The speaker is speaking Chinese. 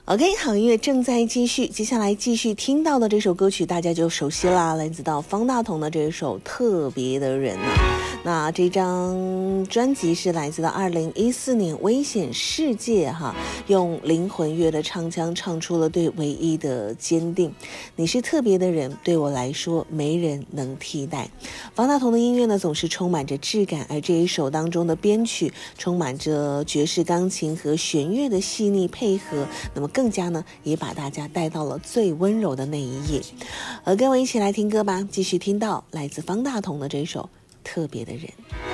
OK， 好音乐正在继续，接下来继续听到的这首歌曲大家就熟悉啦，来自到方大同的这首《特别的人》那这张专辑是来自到2014年《危险世界》用灵魂乐的唱腔唱出了对唯一的坚定。你是特别的人，对我来说没人能替代。方大同的音乐呢，总是充满着质感，而这一首当中的编曲充满着爵士钢琴和弦乐的细腻配合，那么更加呢也把大家带到了最温柔的那一页。跟我一起来听歌吧，继续听到来自方大同的这首《特别的人》。